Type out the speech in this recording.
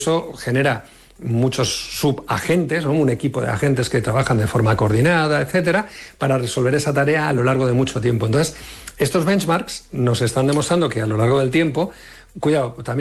eso genera muchos subagentes, ¿no? Un equipo de agentes que trabajan de forma coordinada, etcétera, para resolver esa tarea a lo largo de mucho tiempo. Entonces, estos benchmarks nos están demostrando que a lo largo del tiempo, cuidado, también